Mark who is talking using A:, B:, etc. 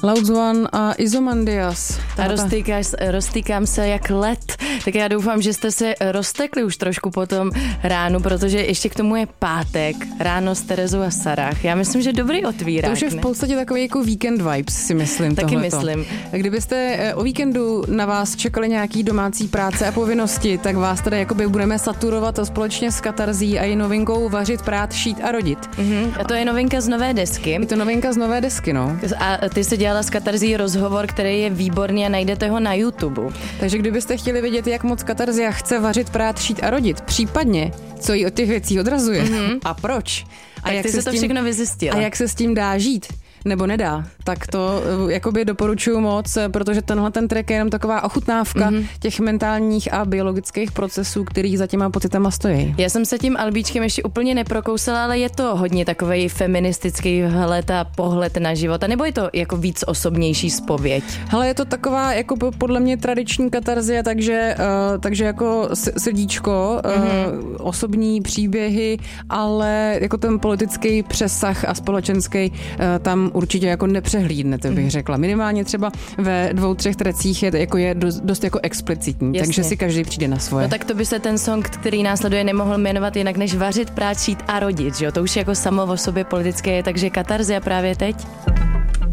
A: Loud One a Izomandias.
B: A roztýkám se jak led. Tak já doufám, že jste se roztekli už trošku po tom ránu, protože ještě k tomu je pátek, ráno s Terezou a Sarah. Já myslím, že dobrý otvírák.
A: To už je v podstatě takový jako weekend vibes, si myslím.
B: Taky
A: tohleto.
B: myslím.
A: Kdybyste o víkendu na vás čekali nějaký domácí práce a povinnosti, tak vás tady jakoby budeme saturovat společně s Katarzí a její novinkou Vařit, prát, šít a rodit.
B: A to je novinka z nové desky.
A: Je to novinka z nové desky, no.
B: A ty si dělala s Katarzí rozhovor, který je výborný a najdete ho na YouTube.
A: Takže kdybyste chtěli vědět, jak moc Katarzia chce vařit, prát, šít a rodit, případně, co jí od těch věcí odrazuje a proč.
B: A jak ty se to všechno vyzjistila.
A: A jak se s tím dá žít. Nebo nedá, tak to jakoby doporučuju moc, protože tenhle ten track je jenom taková ochutnávka těch mentálních a biologických procesů, který za těma pocitama stojí.
B: Já jsem se tím albíčkem ještě úplně neprokousala, ale je to hodně takovej feministický vhled a pohled na život, a nebo je to jako víc osobnější zpověď?
A: Hele, je to taková jako podle mě tradiční katarzie, takže jako srdíčko, osobní příběhy, ale jako ten politický přesah a společenský tam určitě jako nepřehlídnete, bych řekla. Minimálně třeba ve 2-3 trecích je dost jako explicitní, jasně. Takže si každý přijde na svoje.
B: No tak to by se ten song, který následuje, nemohl jmenovat jinak než Vařit, prát, šít a rodit, že jo? To už je jako samo o sobě politické, takže Katarzia právě teď.